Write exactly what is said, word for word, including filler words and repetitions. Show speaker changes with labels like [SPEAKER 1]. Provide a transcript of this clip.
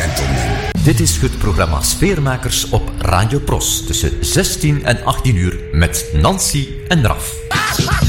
[SPEAKER 1] gentlemen.
[SPEAKER 2] Dit is het programma Sfeermakers op Radio Pros tussen zestien en achttien uur met Nancy en Raf.